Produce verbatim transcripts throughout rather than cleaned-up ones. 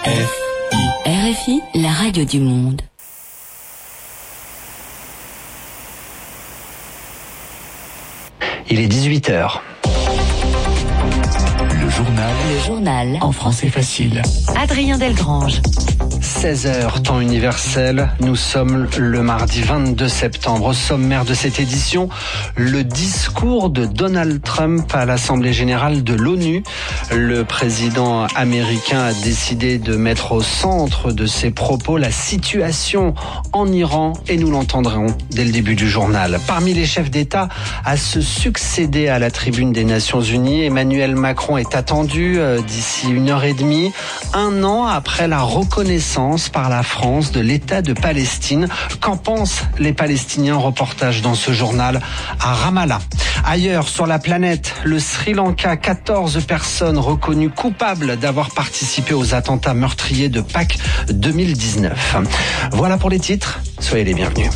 R F I, la radio du monde. Il est dix-huit heures. Le journal. Le journal. En français facile. Adrien Delgrange. seize heures, temps universel. Nous sommes le mardi vingt-deux septembre. Au sommaire de cette édition, le discours de Donald Trump à l'Assemblée générale de l'ONU. Le président américain a décidé de mettre au centre de ses propos la situation en Iran et nous l'entendrons dès le début du journal. Parmi les chefs d'État à se succéder à la tribune des Nations Unies, Emmanuel Macron est attendu d'ici une heure et demie, un an après la reconnaissance par la France de l'État de Palestine. Qu'en pensent les Palestiniens? Reportage dans ce journal à Ramallah. Ailleurs sur la planète, le Sri Lanka, quatorze personnes reconnues coupables d'avoir participé aux attentats meurtriers de Pâques deux mille dix-neuf. Voilà pour les titres, soyez les bienvenus.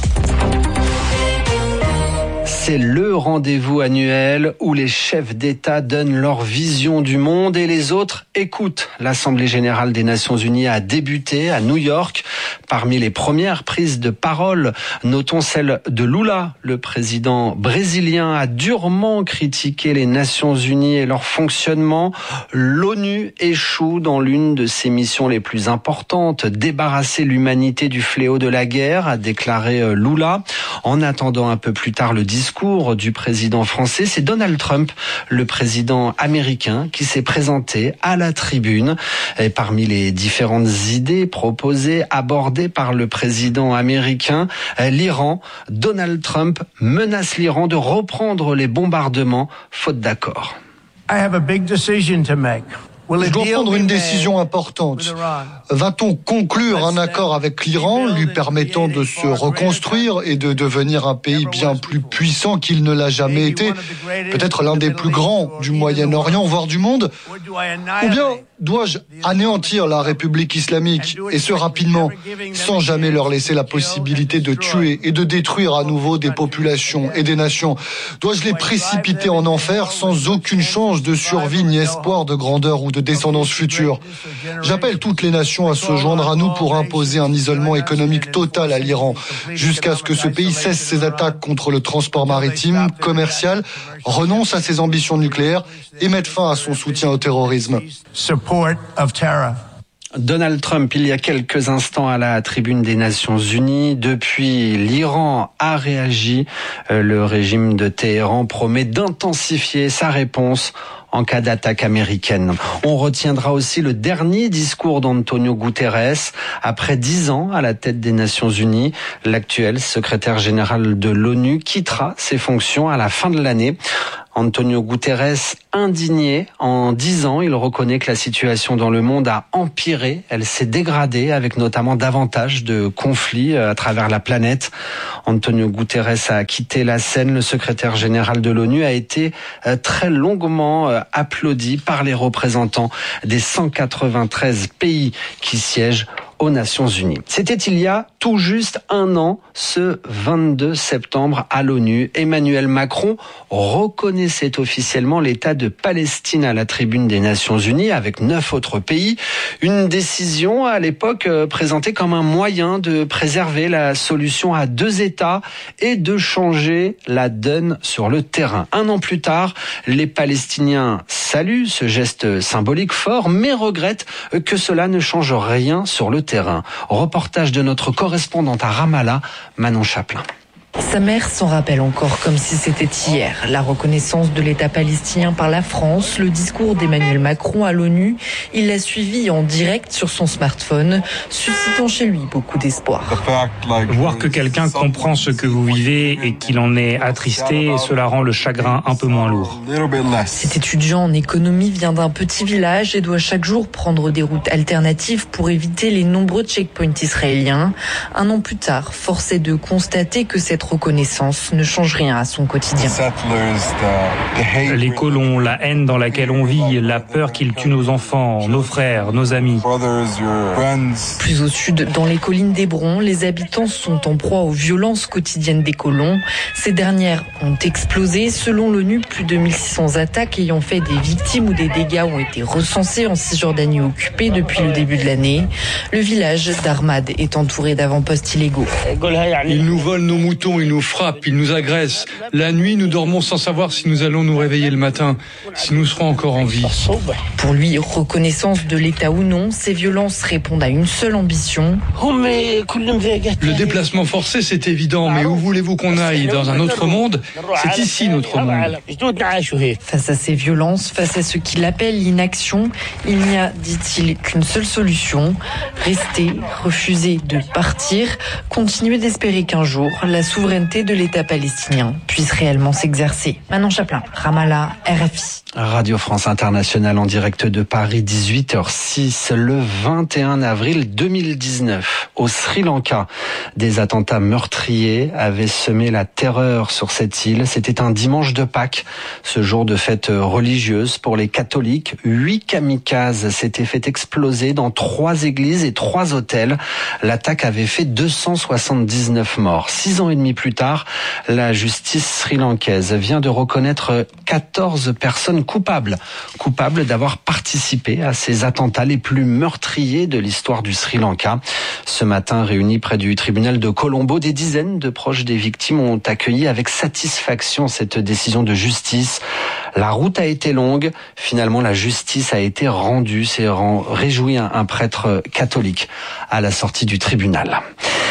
C'est le rendez-vous annuel où les chefs d'État donnent leur vision du monde et les autres écoutent. L'Assemblée générale des Nations Unies a débuté à New York. Parmi les premières prises de parole, notons celle de Lula. Le président brésilien a durement critiqué les Nations Unies et leur fonctionnement. L'ONU échoue dans l'une de ses missions les plus importantes, débarrasser l'humanité du fléau de la guerre, a déclaré Lula. En attendant un peu plus tard le discours du président français, c'est Donald Trump, le président américain, qui s'est présenté à la tribune. Et parmi les différentes idées proposées, abordées par le président américain, l'Iran, Donald Trump menace l'Iran de reprendre les bombardements faute d'accord. I have a big decision to make. Je dois prendre une décision importante. Va-t-on conclure un accord avec l'Iran, lui permettant de se reconstruire et de devenir un pays bien plus puissant qu'il ne l'a jamais été, peut-être l'un des plus grands du Moyen-Orient, voire du monde? Ou bien dois-je anéantir la République islamique, et ce rapidement, sans jamais leur laisser la possibilité de tuer et de détruire à nouveau des populations et des nations? Dois-je les précipiter en enfer sans aucune chance de survie ni espoir de grandeur ou de descendance future? J'appelle toutes les nations à se joindre à nous pour imposer un isolement économique total à l'Iran, jusqu'à ce que ce pays cesse ses attaques contre le transport maritime, commercial, renonce à ses ambitions nucléaires et mette fin à son soutien au terrorisme. Donald Trump, il y a quelques instants à la tribune des Nations Unies. Depuis, l'Iran a réagi. Le régime de Téhéran promet d'intensifier sa réponse en cas d'attaque américaine. On retiendra aussi le dernier discours d'Antonio Guterres. Après dix ans à la tête des Nations Unies, l'actuel secrétaire général de l'ONU quittera ses fonctions à la fin de l'année. Antonio Guterres, indigné, en dix ans, il reconnaît que la situation dans le monde a empiré. Elle s'est dégradée avec notamment davantage de conflits à travers la planète. Antonio Guterres a quitté la scène. Le secrétaire général de l'ONU a été très longuement applaudi par les représentants des cent quatre-vingt-treize pays qui siègent aux Nations Unies. C'était il y a tout juste un an, ce vingt-deux septembre à l'ONU. Emmanuel Macron reconnaissait officiellement l'État de Palestine à la tribune des Nations Unies avec neuf autres pays. Une décision à l'époque présentée comme un moyen de préserver la solution à deux États et de changer la donne sur le terrain. Un an plus tard, les Palestiniens saluent ce geste symbolique fort, mais regrettent que cela ne change rien sur le terrain. Terrain. Reportage de notre correspondante à Ramallah, Manon Chaplin. Sa mère s'en rappelle encore comme si c'était hier. La reconnaissance de l'État palestinien par la France, le discours d'Emmanuel Macron à l'ONU, il l'a suivi en direct sur son smartphone, suscitant chez lui beaucoup d'espoir. Voir que quelqu'un comprend ce que vous vivez et qu'il en est attristé, cela rend le chagrin un peu moins lourd. Cet étudiant en économie vient d'un petit village et doit chaque jour prendre des routes alternatives pour éviter les nombreux checkpoints israéliens. Un an plus tard, force est de constater que cette cette reconnaissance ne change rien à son quotidien. Les colons, la haine dans laquelle on vit, la peur qu'ils tuent nos enfants, nos frères, nos amis. Plus au sud, dans les collines d'Hébron, les habitants sont en proie aux violences quotidiennes des colons. Ces dernières ont explosé. Selon l'ONU, plus de mille six cents attaques ayant fait des victimes ou des dégâts ont été recensés en Cisjordanie occupée depuis le début de l'année. Le village d'Armad est entouré d'avant-postes illégaux. Ils nous volent nos moutons, ils nous frappent, ils nous agressent. La nuit, nous dormons sans savoir si nous allons nous réveiller le matin, si nous serons encore en vie. Pour lui, reconnaissance de l'État ou non, ces violences répondent à une seule ambition. Le déplacement forcé, c'est évident, mais où voulez-vous qu'on aille? Dans un autre monde? C'est ici notre monde. Face à ces violences, face à ce qu'il appelle l'inaction, il n'y a, dit-il, qu'une seule solution. Rester, refuser de partir, continuer d'espérer qu'un jour, la souveraineté de l'État palestinien puisse réellement s'exercer. Manon Chaplin, Ramallah, R F I. Radio France Internationale en direct de Paris, dix-huit heures six, le vingt et un avril deux mille dix-neuf. Au Sri Lanka, des attentats meurtriers avaient semé la terreur sur cette île. C'était un dimanche de Pâques, ce jour de fête religieuse pour les catholiques. Huit kamikazes s'étaient fait exploser dans trois églises et trois hôtels. L'attaque avait fait deux cent soixante-dix-neuf morts. Six ans et demi plus tard, la justice sri-lankaise vient de reconnaître quatorze personnes coupables, coupables d'avoir participé à ces attentats les plus meurtriers de l'histoire du Sri Lanka. Ce matin, réunis près du tribunal de Colombo, des dizaines de proches des victimes ont accueilli avec satisfaction cette décision de justice. La route a été longue. Finalement, la justice a été rendue. C'est réjoui un, un prêtre catholique à la sortie du tribunal.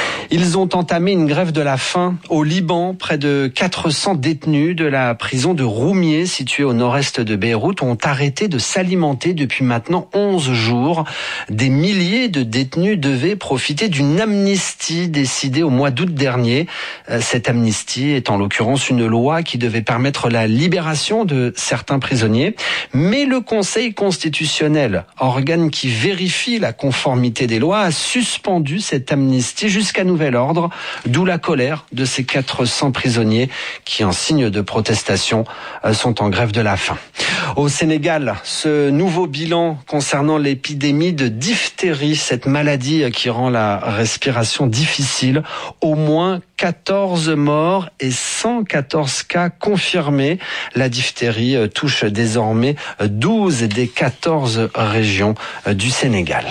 Ils ont entamé une grève de la faim au Liban. Près de quatre cents détenus de la prison de Roumieh, située au nord-est de Beyrouth, ont arrêté de s'alimenter depuis maintenant onze jours. Des milliers de détenus devaient profiter d'une amnistie décidée au mois d'août dernier. Cette amnistie est en l'occurrence une loi qui devait permettre la libération de certains prisonniers. Mais le Conseil constitutionnel, organe qui vérifie la conformité des lois, a suspendu cette amnistie jusqu'à nouvel ordre, d'où la colère de ces quatre cents prisonniers qui, en signe de protestation, sont en grève de la faim. Au Sénégal, ce nouveau bilan concernant l'épidémie de diphtérie, cette maladie qui rend la respiration difficile, au moins quatorze morts et cent quatorze cas confirmés. La diphtérie touche désormais douze des quatorze régions du Sénégal.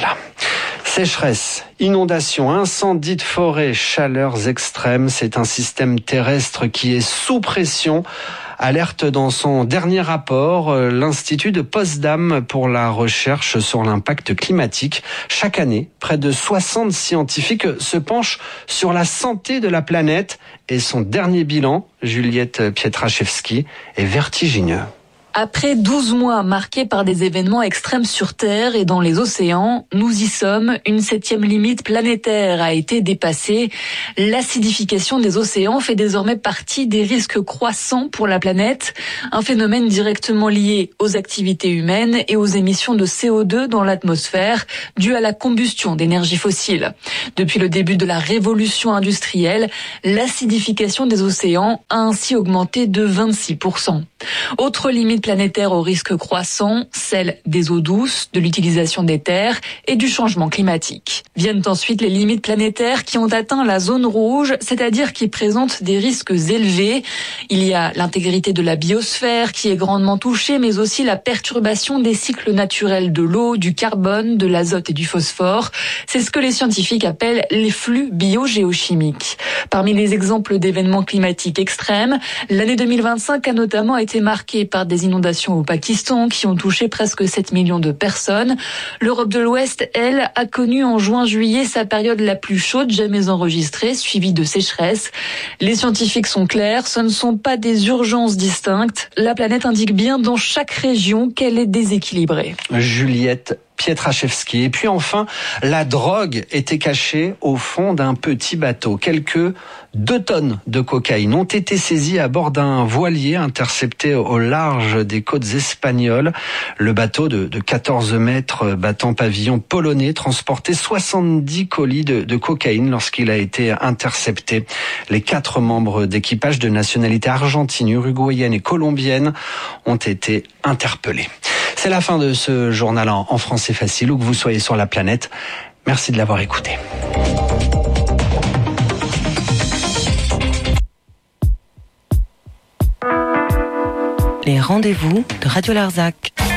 Sécheresse, inondations, incendies de forêt, chaleurs extrêmes, c'est un système terrestre qui est sous pression. Alerte dans son dernier rapport, l'Institut de Potsdam pour la recherche sur l'impact climatique. Chaque année, près de soixante scientifiques se penchent sur la santé de la planète et son dernier bilan, Juliette Pietraszewski, est vertigineux. Après douze mois marqués par des événements extrêmes sur Terre et dans les océans, nous y sommes. Une septième limite planétaire a été dépassée. L'acidification des océans fait désormais partie des risques croissants pour la planète. Un phénomène directement lié aux activités humaines et aux émissions de C O deux dans l'atmosphère dues à la combustion d'énergie fossile. Depuis le début de la révolution industrielle, l'acidification des océans a ainsi augmenté de vingt-six pour cent. Autre limite planétaire au risque croissant, celle des eaux douces, de l'utilisation des terres et du changement climatique. Viennent ensuite les limites planétaires qui ont atteint la zone rouge, c'est-à-dire qui présentent des risques élevés. Il y a l'intégrité de la biosphère qui est grandement touchée, mais aussi la perturbation des cycles naturels de l'eau, du carbone, de l'azote et du phosphore. C'est ce que les scientifiques appellent les flux biogéochimiques. Parmi les exemples d'événements climatiques extrêmes, l'année deux mille vingt-cinq a notamment été marquée par des inondations au Pakistan qui ont touché presque sept millions de personnes. L'Europe de l'Ouest, elle, a connu en juin-juillet sa période la plus chaude jamais enregistrée, suivie de sécheresse. Les scientifiques sont clairs, ce ne sont pas des urgences distinctes. La planète indique bien dans chaque région qu'elle est déséquilibrée. Juliette Pietraszewski. Et puis enfin, la drogue était cachée au fond d'un petit bateau. Quelques deux tonnes de cocaïne ont été saisies à bord d'un voilier intercepté au large des côtes espagnoles. Le bateau de, de quatorze mètres battant pavillon polonais transportait soixante-dix colis de, de cocaïne lorsqu'il a été intercepté. Les quatre membres d'équipage de nationalité argentine, uruguayenne et colombienne ont été interpellés. C'est la fin de ce journal en, en français facile, où que vous soyez sur la planète. Merci de l'avoir écouté. Les rendez-vous de Radio Larzac.